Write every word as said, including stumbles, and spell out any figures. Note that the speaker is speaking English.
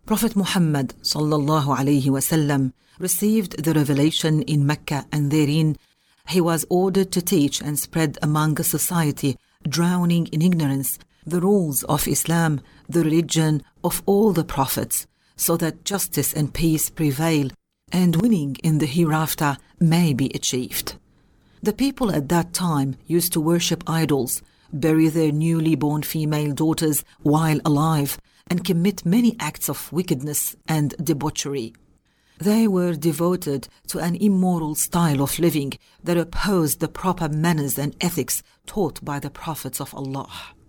Prophet Muhammad sallallahu alaihi wasallam received the revelation in Mecca, and therein he was ordered to teach and spread among a society drowning in ignorance the rules of Islam, the religion of all the prophets, so that justice and peace prevail and winning in the hereafter may be achieved. The people at that time used to worship idols, bury their newly born female daughters while alive, and commit many acts of wickedness and debauchery. They were devoted to an immoral style of living that opposed the proper manners and ethics taught by the prophets of Allah.